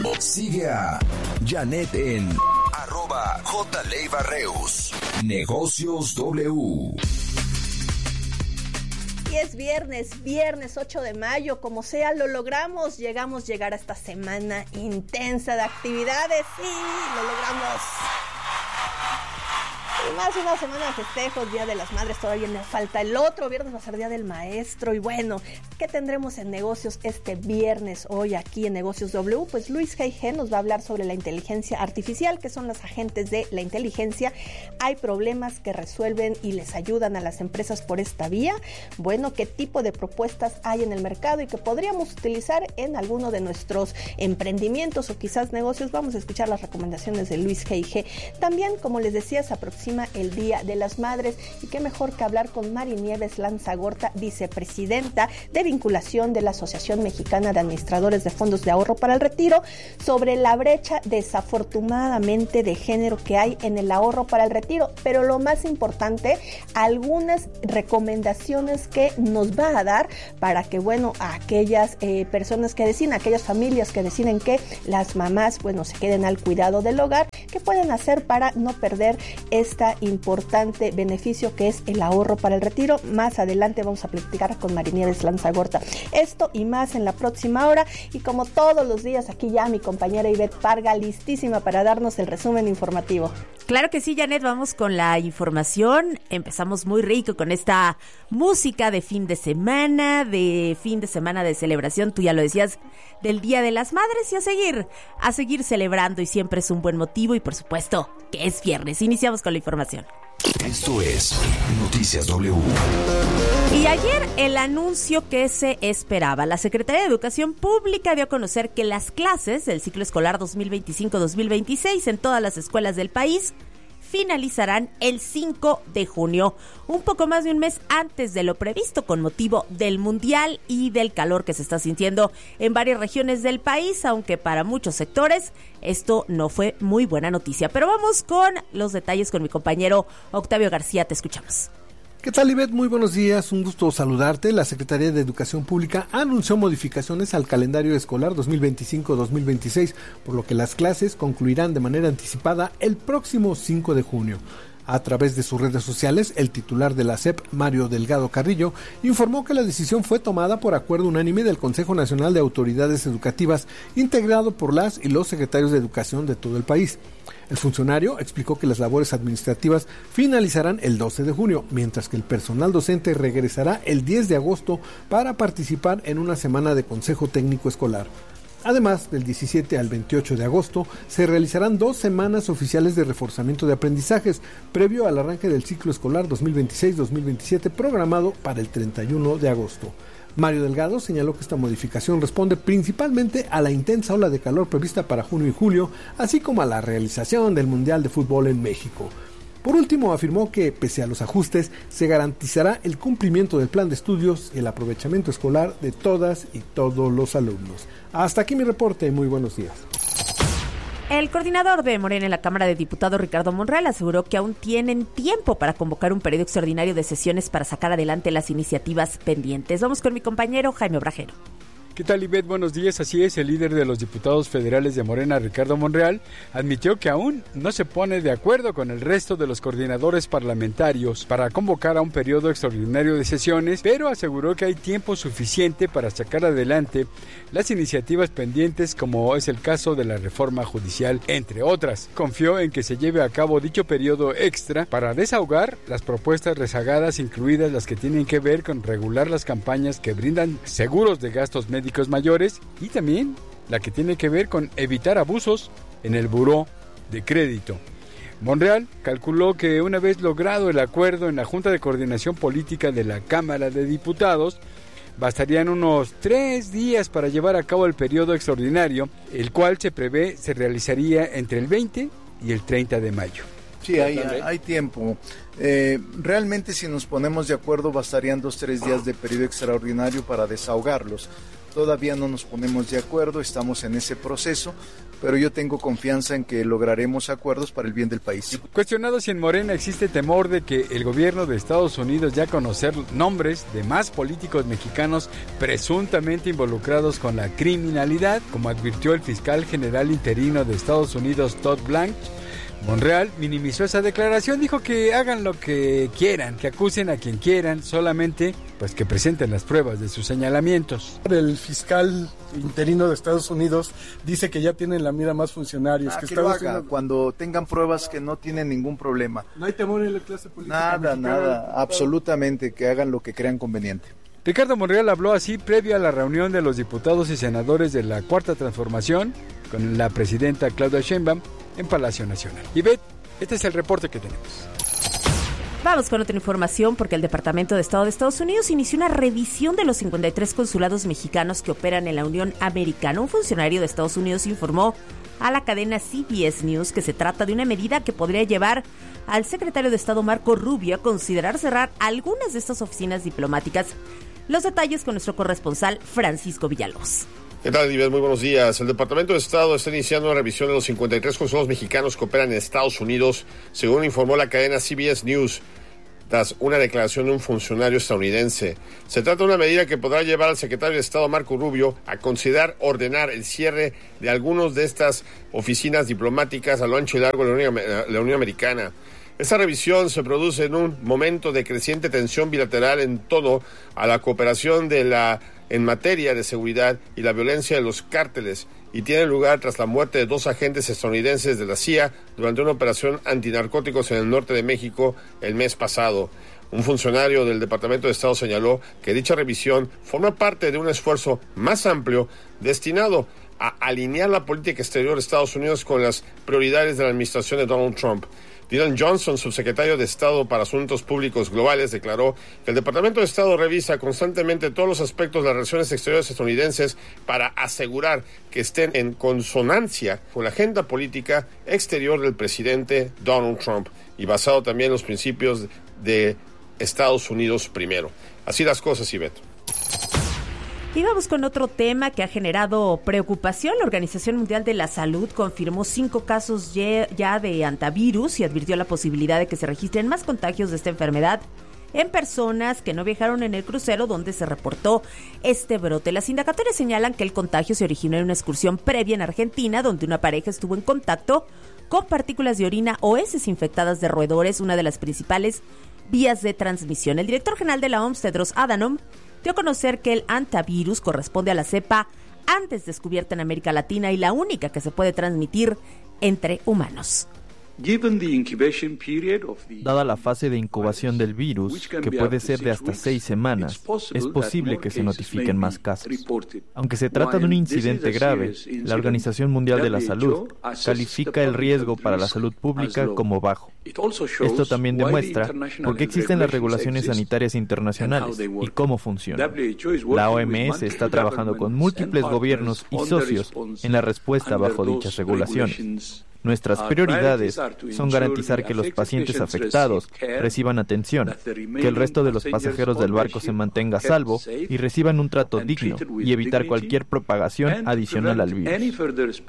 Sigue a Janet en @JLeibarreus. Negocios W. Y es viernes 8 de mayo, como sea, lo logramos, llegar a esta semana intensa de actividades, sí, lo logramos. Y más una semana de festejos, Día de las Madres, todavía me falta el otro viernes, va a ser Día del Maestro. Y bueno, ¿qué tendremos en negocios este viernes hoy aquí en Negocios W? Pues Luis G.I.G. nos va a hablar sobre la inteligencia artificial, que son los agentes de la inteligencia. Hay problemas que resuelven y les ayudan a las empresas por esta vía. Bueno, ¿qué tipo de propuestas hay en el mercado y que podríamos utilizar en alguno de nuestros emprendimientos o quizás negocios? Vamos a escuchar las recomendaciones de Luis G.I.G. También, como les decía, se aproxima el Día de las Madres y qué mejor que hablar con Mari Nieves Lanzagorta, vicepresidenta de vinculación de la Asociación Mexicana de Administradores de Fondos de Ahorro para el Retiro, sobre la brecha desafortunadamente de género que hay en el ahorro para el retiro, pero lo más importante, algunas recomendaciones que nos va a dar para que, bueno, a aquellas personas que deciden, aquellas familias que deciden que las mamás, bueno, se queden al cuidado del hogar, ¿qué pueden hacer para no perder este importante beneficio que es el ahorro para el retiro? Más adelante vamos a platicar con Mari Nieves Lanzagorta. Esto y más en la próxima hora, y como todos los días aquí ya mi compañera Ivette Parga listísima para darnos el resumen informativo. Claro que sí, Janet, vamos con la información. Empezamos muy rico con esta música de fin de semana de celebración, tú ya lo decías, del Día de las Madres, y a seguir celebrando, y siempre es un buen motivo, y por supuesto que es viernes. Iniciamos con la información. Esto es Noticias W. Y ayer el anuncio que se esperaba. La Secretaría de Educación Pública dio a conocer que las clases del ciclo escolar 2025-2026 en todas las escuelas del país finalizarán el 5 de junio, un poco más de un mes antes de lo previsto, con motivo del Mundial y del calor que se está sintiendo en varias regiones del país, aunque para muchos sectores esto no fue muy buena noticia. Pero vamos con los detalles con mi compañero Octavio García, te escuchamos. ¿Qué tal, Ivette? Muy buenos días, un gusto saludarte. La Secretaría de Educación Pública anunció modificaciones al calendario escolar 2025-2026, por lo que las clases concluirán de manera anticipada el próximo 5 de junio. A través de sus redes sociales, el titular de la SEP, Mario Delgado Carrillo, informó que la decisión fue tomada por acuerdo unánime del Consejo Nacional de Autoridades Educativas, integrado por las y los secretarios de Educación de todo el país. El funcionario explicó que las labores administrativas finalizarán el 12 de junio, mientras que el personal docente regresará el 10 de agosto para participar en una semana de consejo técnico escolar. Además, del 17 al 28 de agosto se realizarán 2 semanas oficiales de reforzamiento de aprendizajes, previo al arranque del ciclo escolar 2026-2027 programado para el 31 de agosto. Mario Delgado señaló que esta modificación responde principalmente a la intensa ola de calor prevista para junio y julio, así como a la realización del Mundial de Fútbol en México. Por último, afirmó que, pese a los ajustes, se garantizará el cumplimiento del plan de estudios y el aprovechamiento escolar de todas y todos los alumnos. Hasta aquí mi reporte, muy buenos días. El coordinador de Morena en la Cámara de Diputados, Ricardo Monreal, aseguró que aún tienen tiempo para convocar un periodo extraordinario de sesiones para sacar adelante las iniciativas pendientes. Vamos con mi compañero Jaime Obrajero. ¿Qué tal, Ivette? Buenos días. Así es, el líder de los diputados federales de Morena, Ricardo Monreal, admitió que aún no se pone de acuerdo con el resto de los coordinadores parlamentarios para convocar a un periodo extraordinario de sesiones, pero aseguró que hay tiempo suficiente para sacar adelante las iniciativas pendientes, como es el caso de la reforma judicial, entre otras. Confió en que se lleve a cabo dicho periodo extra para desahogar las propuestas rezagadas, incluidas las que tienen que ver con regular las campañas que brindan seguros de gastos médicos mayores, y también la que tiene que ver con evitar abusos en el buró de crédito. Monreal calculó que una vez logrado el acuerdo en la Junta de Coordinación Política de la Cámara de Diputados, bastarían unos 3 días para llevar a cabo el periodo extraordinario, el cual se prevé se realizaría entre el 20 y el 30 de mayo. Sí, hay tiempo. Realmente, si nos ponemos de acuerdo, bastarían 2-3 días de periodo extraordinario para desahogarlos. Todavía no nos ponemos de acuerdo, estamos en ese proceso, pero yo tengo confianza en que lograremos acuerdos para el bien del país. Cuestionado si en Morena existe temor de que el gobierno de Estados Unidos ya conocer nombres de más políticos mexicanos presuntamente involucrados con la criminalidad, como advirtió el fiscal general interino de Estados Unidos, Todd Blanche, Monreal minimizó esa declaración, dijo que hagan lo que quieran, que acusen a quien quieran, solamente pues que presenten las pruebas de sus señalamientos. El fiscal interino de Estados Unidos dice que ya tienen la mira más funcionarios. Que lo haga cuando tengan pruebas, que no tienen ningún problema. No hay temor en la clase política mexicana. Nada, absolutamente, que hagan lo que crean conveniente. Ricardo Monreal habló así previo a la reunión de los diputados y senadores de la Cuarta Transformación con la presidenta Claudia Sheinbaum en Palacio Nacional. Y Beth, este es el reporte que tenemos. Vamos con otra información porque el Departamento de Estado de Estados Unidos inició una revisión de los 53 consulados mexicanos que operan en la Unión Americana. Un funcionario de Estados Unidos informó a la cadena CBS News que se trata de una medida que podría llevar al secretario de Estado Marco Rubio a considerar cerrar algunas de estas oficinas diplomáticas. Los detalles con nuestro corresponsal Francisco Villalobos. ¿Qué tal, Dives? Muy buenos días. El Departamento de Estado está iniciando una revisión de los 53 consulados mexicanos que operan en Estados Unidos, según informó la cadena CBS News, tras una declaración de un funcionario estadounidense. Se trata de una medida que podrá llevar al secretario de Estado Marco Rubio a considerar ordenar el cierre de algunas de estas oficinas diplomáticas a lo ancho y largo de la Unión Americana. Esta revisión se produce en un momento de creciente tensión bilateral en torno a la cooperación en materia de seguridad y la violencia de los cárteles, y tiene lugar tras la muerte de 2 agentes estadounidenses de la CIA durante una operación antinarcóticos en el norte de México el mes pasado. Un funcionario del Departamento de Estado señaló que dicha revisión forma parte de un esfuerzo más amplio destinado a alinear la política exterior de Estados Unidos con las prioridades de la administración de Donald Trump. Dylan Johnson, subsecretario de Estado para Asuntos Públicos Globales, declaró que el Departamento de Estado revisa constantemente todos los aspectos de las relaciones exteriores estadounidenses para asegurar que estén en consonancia con la agenda política exterior del presidente Donald Trump y basado también en los principios de Estados Unidos primero. Así las cosas, Ivette. Y vamos con otro tema que ha generado preocupación. La Organización Mundial de la Salud confirmó 5 casos ya de hantavirus y advirtió la posibilidad de que se registren más contagios de esta enfermedad en personas que no viajaron en el crucero donde se reportó este brote. Las indagatorias señalan que el contagio se originó en una excursión previa en Argentina, donde una pareja estuvo en contacto con partículas de orina o heces infectadas de roedores, una de las principales vías de transmisión. El director general de la OMS, Tedros Adhanom, dio a conocer que el hantavirus corresponde a la cepa antes descubierta en América Latina y la única que se puede transmitir entre humanos. Dada la fase de incubación del virus, que puede ser de hasta 6 semanas, es posible que se notifiquen más casos. Aunque se trata de un incidente grave, la Organización Mundial de la Salud califica el riesgo para la salud pública como bajo. Esto también demuestra por qué existen las regulaciones sanitarias internacionales y cómo funcionan. La OMS está trabajando con múltiples gobiernos y socios en la respuesta bajo dichas regulaciones. Nuestras prioridades son garantizar que los pacientes afectados reciban atención, que el resto de los pasajeros del barco se mantenga a salvo y reciban un trato digno y evitar cualquier propagación adicional al virus.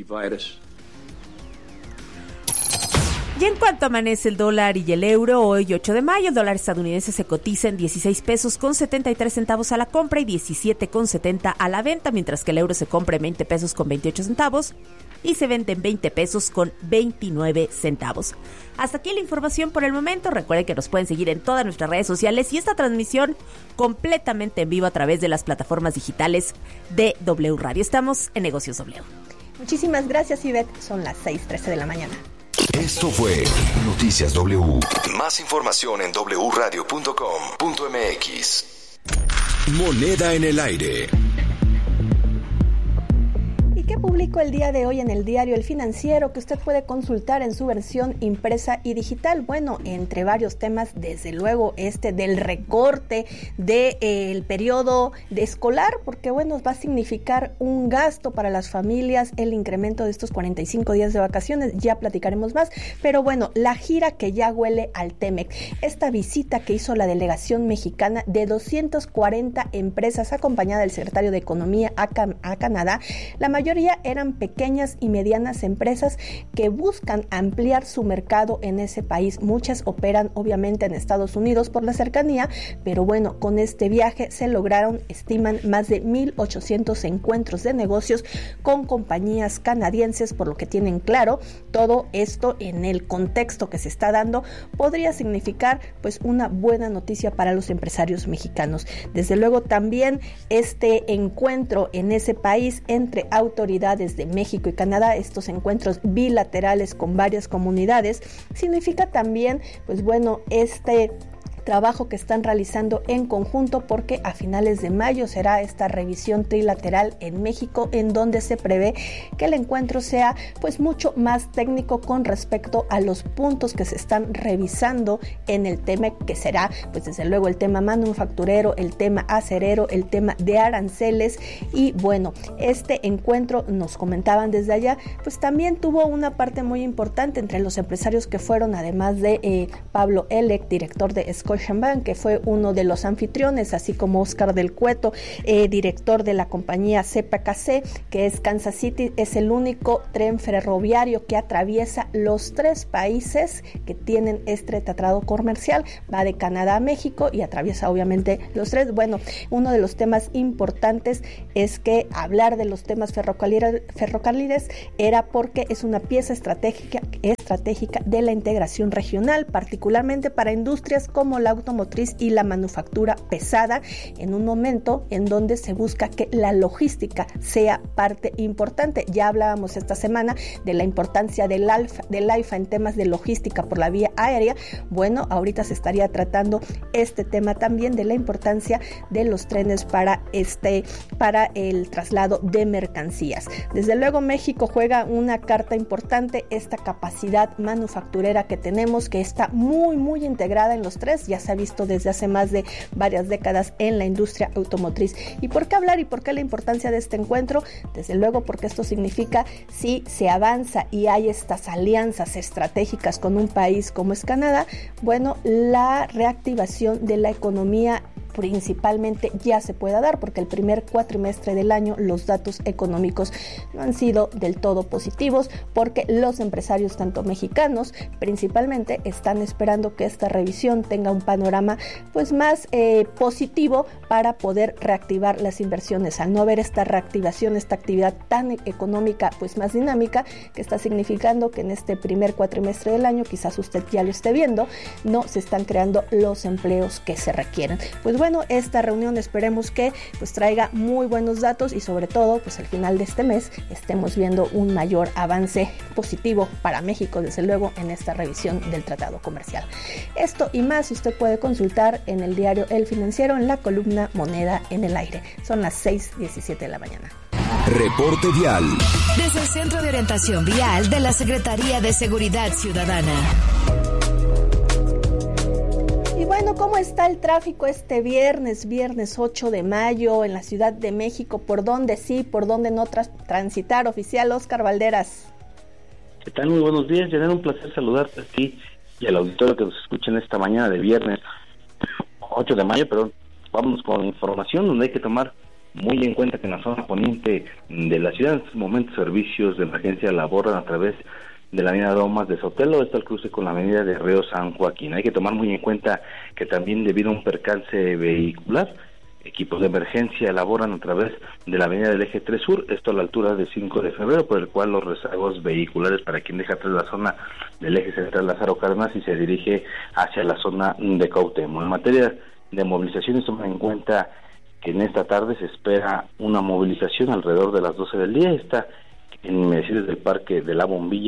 Y en cuanto amanece el dólar y el euro, hoy 8 de mayo, el dólar estadounidense se cotiza en 16 pesos con 73 centavos a la compra y 17 con 70 a la venta, mientras que el euro se compra en 20 pesos con 28 centavos y se vende en 20 pesos con 29 centavos. Hasta aquí la información por el momento. Recuerden que nos pueden seguir en todas nuestras redes sociales y esta transmisión completamente en vivo a través de las plataformas digitales de W Radio. Estamos en Negocios W. Muchísimas gracias, Ivette. Son las 6:13 de la mañana. Esto fue Noticias W. Más información en wradio.com.mx. Moneda en el aire. publicó el día de hoy en el diario El Financiero, que usted puede consultar en su versión impresa y digital. Bueno, entre varios temas, desde luego del recorte del periodo de escolar, porque bueno, va a significar un gasto para las familias el incremento de estos 45 días de vacaciones, ya platicaremos más, pero bueno, la gira que ya huele al TEMEC, esta visita que hizo la delegación mexicana de 240 empresas acompañada del secretario de Economía a Canadá, la mayoría eran pequeñas y medianas empresas que buscan ampliar su mercado en ese país. Muchas operan obviamente en Estados Unidos por la cercanía, pero bueno, con este viaje se lograron, estiman, más de 1,800 encuentros de negocios con compañías canadienses, por lo que tienen claro, todo esto en el contexto que se está dando podría significar pues una buena noticia para los empresarios mexicanos. Desde luego también este encuentro en ese país entre autoridades de México y Canadá, estos encuentros bilaterales con varias comunidades, significa también pues bueno, este trabajo que están realizando en conjunto, porque a finales de mayo será esta revisión trilateral en México, en donde se prevé que el encuentro sea pues mucho más técnico con respecto a los puntos que se están revisando en el TEMEC, que será pues desde luego el tema manufacturero, el tema acerero, el tema de aranceles. Y bueno, este encuentro, nos comentaban desde allá, pues también tuvo una parte muy importante entre los empresarios que fueron, además de Pablo Elec, director de Scotiabank, que fue uno de los anfitriones, así como Oscar del Cueto, director de la compañía CPKC, que es Kansas City. Es el único tren ferroviario que atraviesa los 3 países que tienen este tratado comercial, va de Canadá a México y atraviesa obviamente los 3. Bueno, uno de los temas importantes es que hablar de los temas ferrocarriles era porque es una pieza estratégica de la integración regional, particularmente para industrias como la automotriz y la manufactura pesada, en un momento en donde se busca que la logística sea parte importante. Ya hablábamos esta semana de la importancia del AIFA en temas de logística por la vía aérea. Bueno, ahorita se estaría tratando este tema también de la importancia de los trenes para el traslado de mercancías. Desde luego México juega una carta importante, esta capacidad manufacturera que tenemos, que está muy integrada en los 3, ya se ha visto desde hace más de varias décadas en la industria automotriz. ¿Y por qué hablar y por qué la importancia de este encuentro? Desde luego porque esto significa, si se avanza y hay estas alianzas estratégicas con un país como es Canadá, bueno, la reactivación de la economía principalmente ya se pueda dar, porque el primer cuatrimestre del año los datos económicos no han sido del todo positivos, porque los empresarios, tanto mexicanos principalmente, están esperando que esta revisión tenga un panorama pues más positivo para poder reactivar las inversiones. Al no haber esta reactivación, esta actividad tan económica pues más dinámica, que está significando que en este primer cuatrimestre del año, quizás usted ya lo esté viendo, no se están creando los empleos que se requieren. Pues bueno, esta reunión esperemos que pues traiga muy buenos datos y sobre todo pues al final de este mes estemos viendo un mayor avance positivo para México, desde luego, en esta revisión del tratado comercial. Esto y más usted puede consultar en el diario El Financiero, en la columna Moneda en el Aire. Son las 6:17 de la mañana. Reporte vial. Desde el Centro de Orientación Vial de la Secretaría de Seguridad Ciudadana. Y bueno, ¿cómo está el tráfico este viernes 8 de mayo en la Ciudad de México? ¿Por dónde sí, por dónde no transitar? Oficial Oscar Valderas. ¿Qué tal? Muy buenos días, Yanela, un placer saludarte a ti y al auditorio que nos escucha en esta mañana de viernes 8 de mayo, pero vamos con información donde hay que tomar muy en cuenta que en la zona poniente de la ciudad en estos momentos servicios de emergencia laboran a través de la avenida Lomas de Sotelo, está el cruce con la avenida de Río San Joaquín. Hay que tomar muy en cuenta que también debido a un percance vehicular, equipos de emergencia elaboran a través de la avenida del Eje 3 Sur, esto a la altura de 5 de febrero, por el cual los rezagos vehiculares para quien deja atrás la zona del Eje Central Lázaro Cárdenas y se dirige hacia la zona de Cuauhtémoc. En materia de movilizaciones, tomen en cuenta que en esta tarde se espera una movilización alrededor de las 12 del día, está en inmediaciones del Parque de la Bombilla,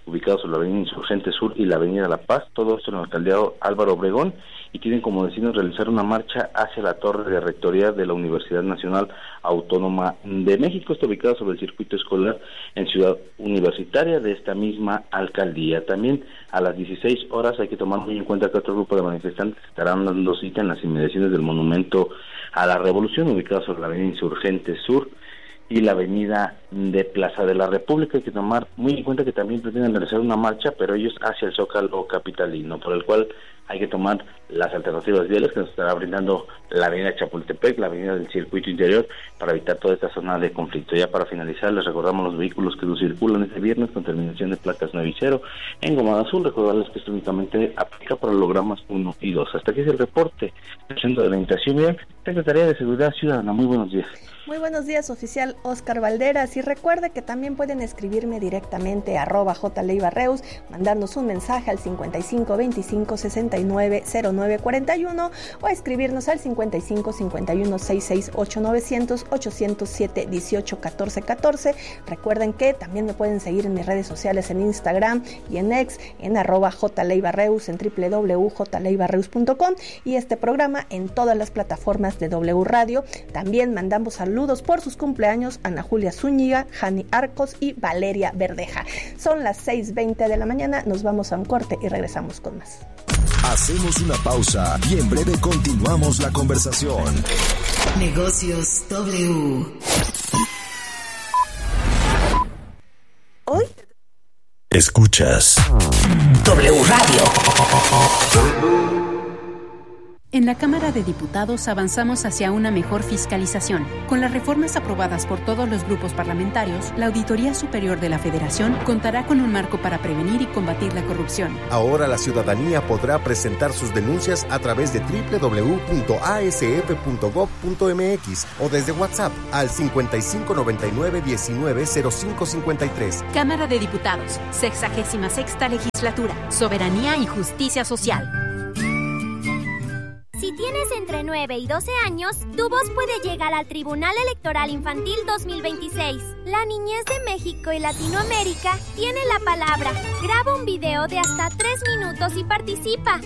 ubicados sobre la avenida Insurgente Sur y la avenida La Paz, todo esto en el alcaldía Álvaro Obregón, y tienen como destino realizar una marcha hacia la torre de rectoría de la Universidad Nacional Autónoma de México, está ubicado sobre el circuito escolar en Ciudad Universitaria de esta misma alcaldía. También a las 16 horas hay que tomar muy en cuenta que otro grupo de manifestantes estarán dando cita en las inmediaciones del Monumento a la Revolución, ubicado sobre la avenida Insurgente Sur y la avenida de Plaza de la República. Hay que tomar muy en cuenta que también pretenden realizar una marcha, pero ellos hacia el Zócalo capitalino, por el cual hay que tomar las alternativas viales que nos estará brindando la avenida Chapultepec, la avenida del Circuito Interior, para evitar toda esta zona de conflicto. Ya para finalizar, les recordamos los vehículos que nos circulan este viernes con terminación de placas 9 y 0 en Gomada Azul. Recordarles que esto únicamente aplica para los logramas 1 y 2. Hasta aquí es el reporte del Centro de Orientación Vial, Secretaría de Seguridad Ciudadana. Muy buenos días. Muy buenos días, oficial Óscar Valderas, y recuerde que también pueden escribirme directamente a @jleibarreus, mandarnos un mensaje al 55 25 69 09 41 o escribirnos al 55 51 66 8900 807 18 14 14. Recuerden que también me pueden seguir en mis redes sociales en Instagram y en X en @jleibarreus, en www.jleibarreus.com, y este programa en todas las plataformas de W Radio. También mandamos saludos por sus cumpleaños a Ana Julia Zúñiga, Jani Arcos y Valeria Verdeja. Son las 6:20 de la mañana, nos vamos a un corte y regresamos con más. Hacemos una pausa y en breve continuamos la conversación. Negocios W. Hoy escuchas W Radio. En la Cámara de Diputados avanzamos hacia una mejor fiscalización. Con las reformas aprobadas por todos los grupos parlamentarios, la Auditoría Superior de la Federación contará con un marco para prevenir y combatir la corrupción. Ahora la ciudadanía podrá presentar sus denuncias a través de www.asf.gov.mx o desde WhatsApp al 5599 19 0553. Cámara de Diputados, 66ª Legislatura, Soberanía y Justicia Social. Si tienes entre 9 y 12 años, tu voz puede llegar al Tribunal Electoral Infantil 2026. La niñez de México y Latinoamérica tiene la palabra. Graba un video de hasta 3 minutos y participa.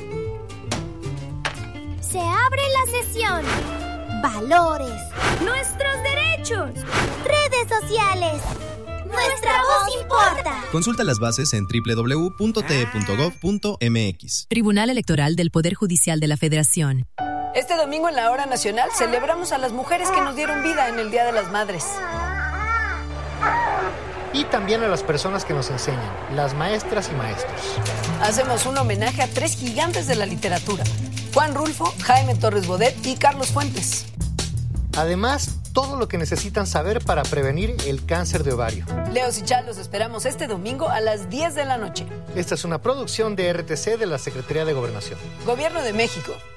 Se abre la sesión. Valores. Nuestros derechos. Redes sociales. Nuestra voz importa. Consulta las bases en www.te.gov.mx. Tribunal Electoral del Poder Judicial de la Federación. Este domingo en la Hora Nacional celebramos a las mujeres que nos dieron vida en el Día de las Madres. Y también a las personas que nos enseñan, las maestras y maestros. Hacemos un homenaje a 3 gigantes de la literatura: Juan Rulfo, Jaime Torres Bodet y Carlos Fuentes. Además, todo lo que necesitan saber para prevenir el cáncer de ovario. Leos y Chal, los esperamos este domingo a las 10 de la noche. Esta es una producción de RTC de la Secretaría de Gobernación. Gobierno de México.